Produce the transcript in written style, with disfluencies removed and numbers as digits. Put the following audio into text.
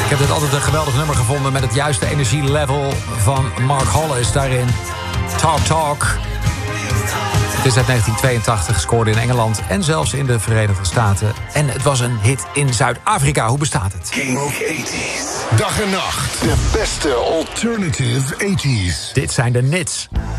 Ik heb dit altijd een geweldig nummer gevonden met het juiste energielevel van Mark Hollis daarin. Talk Talk. Het is uit 1982, scoorde in Engeland en zelfs in de Verenigde Staten. En het was een hit in Zuid-Afrika. Hoe bestaat het? King of 80s. Dag en nacht. De beste alternative 80s. Dit zijn de Nits.